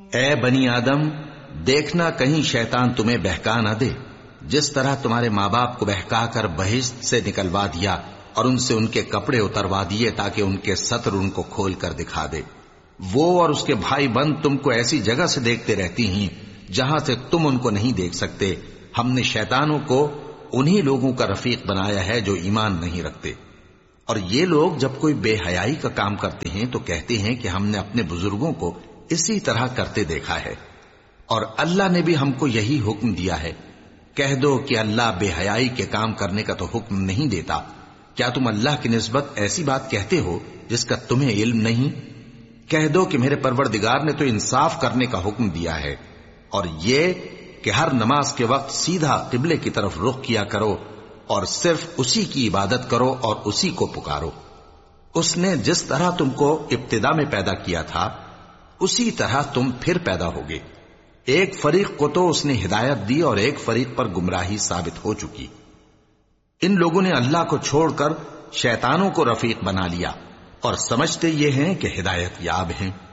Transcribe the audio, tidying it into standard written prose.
اے بنی آدم، دیکھنا کہیں شیطان تمہیں بہکا نہ دے، جس طرح تمہارے ماں باپ کو بہکا کر بہشت سے نکلوا دیا اور ان سے ان کے کپڑے اتروا دیے تاکہ ان کے ستر ان کو کھول کر دکھا دے۔ وہ اور اس کے بھائی بند تم کو ایسی جگہ سے دیکھتے رہتی ہیں جہاں سے تم ان کو نہیں دیکھ سکتے۔ ہم نے شیطانوں کو انہی لوگوں کا رفیق بنایا ہے جو ایمان نہیں رکھتے۔ اور یہ لوگ جب کوئی بے حیائی کا کام کرتے ہیں تو کہتے ہیں کہ ہم نے اپنے بزرگوں کو اسی طرح کرتے دیکھا ہے، اور اللہ نے بھی ہم کو یہی حکم دیا ہے۔ کہہ دو کہ اللہ بے حیائی کے کام کرنے کا تو حکم نہیں دیتا۔ کیا تم اللہ کی نسبت ایسی بات کہتے ہو جس کا تمہیں علم نہیں؟ کہہ دو کہ میرے پروردگار نے تو انصاف کرنے کا حکم دیا ہے، اور یہ کہ ہر نماز کے وقت سیدھا قبلے کی طرف رخ کیا کرو اور صرف اسی کی عبادت کرو اور اسی کو پکارو۔ اس نے جس طرح تم کو ابتدا میں پیدا کیا تھا اسی طرح تم پھر پیدا ہوگے۔ ایک فریق کو تو اس نے ہدایت دی اور ایک فریق پر گمراہی ثابت ہو چکی۔ ان لوگوں نے اللہ کو چھوڑ کر شیطانوں کو رفیق بنا لیا اور سمجھتے یہ ہیں کہ ہدایت یاب ہیں۔